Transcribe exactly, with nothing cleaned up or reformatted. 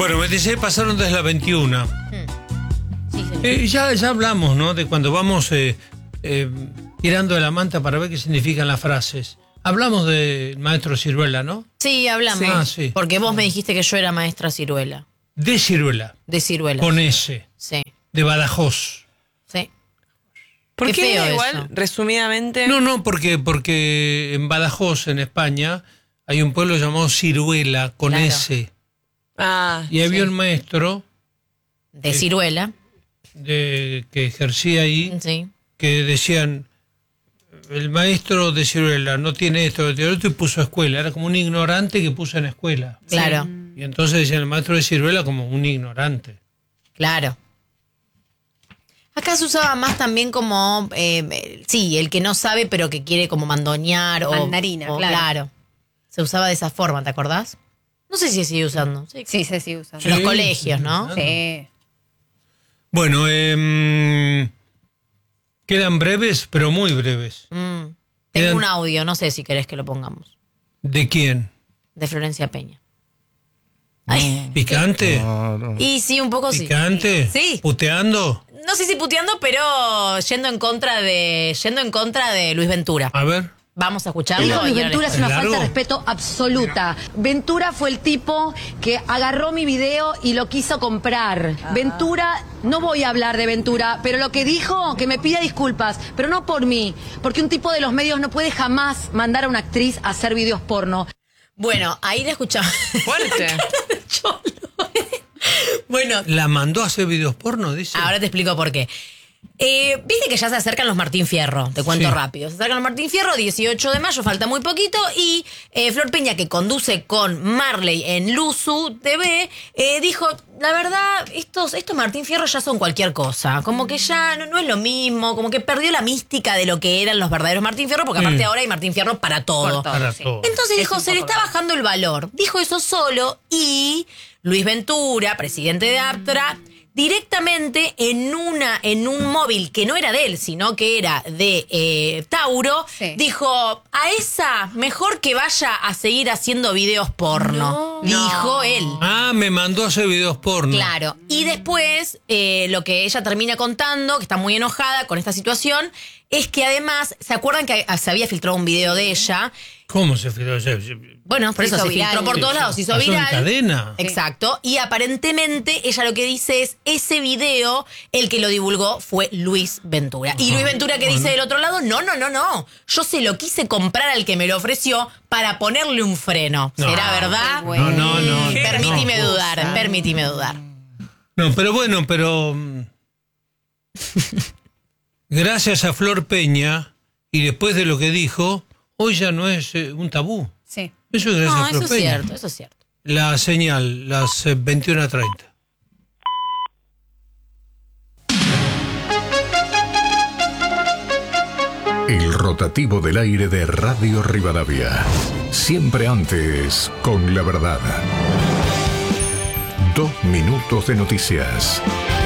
Bueno, veintiséis pasaron desde las veintiuna. Hmm. Sí, Eh, ya, ya hablamos, ¿no? De cuando vamos eh, eh, tirando de la manta para ver qué significan las frases. Hablamos del maestro Ciruela, ¿no? sí, hablamos. Sí. Ah, sí. Porque vos me dijiste que yo era maestra ciruela. De Ciruela. De ciruela. Con S. Sí, De Badajoz. sí. ¿Por Qué qué, feo igual, eso. resumidamente? No, no, porque, porque en Badajoz, en España, hay un pueblo llamado Ciruela, con Claro. S. Ah, Y había sí. un maestro De ciruela. de, que ejercía ahí, Sí. que decían, el maestro de Ciruela no tiene esto, no tiene otro, y puso escuela. Era como un ignorante que puso en escuela. Claro, Y entonces decían el maestro de Ciruela como un ignorante. claro. Acá se usaba más también como, eh, sí, el que no sabe pero que quiere como mandonear o... Mandarina, o- claro. Se usaba de esa forma, ¿te acordás? No sé si se sigue usando. Sí. Sí, se sigue usando. En los Sí, colegios, sí, ¿no? claro. Sí. Bueno, eh, quedan breves, pero muy breves. Mm. Tengo Quedan- un audio, no sé si querés que lo pongamos. ¿De quién? De Florencia Peña. Ay. ¿Picante? Y sí, un poco sí. ¿Picante? Sí. ¿Puteando? No sé si puteando, pero yendo en contra de yendo en contra de Luis Ventura. A ver. Vamos a escucharlo. Dijo Luis y ahora Ventura les- es una ¿Es falta largo? de respeto absoluta. Ventura fue el tipo que agarró mi video y lo quiso comprar. Ventura, no voy a hablar de Ventura, pero lo que dijo, que me pida disculpas, pero no por mí, porque un tipo de los medios no puede jamás mandar a una actriz a hacer videos porno. Bueno, ahí la escuchamos. Fuerte. Bueno, ¿La mandó a hacer videos porno, dice? ahora te explico por qué. Eh, Viste que ya se acercan los Martín Fierro, te cuento Sí. rápido. Se acercan los Martín Fierro, dieciocho de mayo, falta muy poquito. Y eh, Flor Peña, que conduce con Marley en Luzu T V, eh, dijo: la verdad, estos, estos Martín Fierro ya son cualquier cosa. Como que ya no, no es lo mismo, como que perdió la mística de lo que eran los verdaderos Martín Fierro, porque aparte Mm. ahora hay Martín Fierro para todo. Por todo. Para sí. todo. Entonces dijo, un se le poco está verdad. bajando el valor. Dijo eso solo y Luis Ventura, presidente de APTRA, directamente en una en un móvil que no era de él, sino que era de eh, Tauro, Sí. dijo, a esa mejor que vaya a seguir haciendo videos porno. No. Dijo No. él. Ah, me mandó a hacer videos porno. Claro. Y después, eh, lo que ella termina contando, que está muy enojada con esta situación, es que además, ¿se acuerdan que se había filtrado un video de ella? ¿Cómo se filtró? Bueno, por Se eso hizo se viral. filtró por todos lados, se hizo Pasó en viral. cadena. Exacto. Y aparentemente ella lo que dice es, ese video, el que lo divulgó fue Luis Ventura. Y Luis Ventura que dice del otro lado, no, no, no, no. Yo se lo quise comprar al que me lo ofreció para ponerle un freno. No. ¿Será verdad? qué bueno. No, no, no. Permitime no. dudar, permitime dudar. No, pero bueno, pero... mm, gracias a Flor Peña, y después de lo que dijo, hoy ya no es eh, un tabú. Sí. Eso es gracias No, a Flor eso es Peña. cierto, eso es cierto. La señal, las eh, veintiuna treinta. El rotativo del aire de Radio Rivadavia. Siempre antes, con la verdad. Dos minutos de noticias.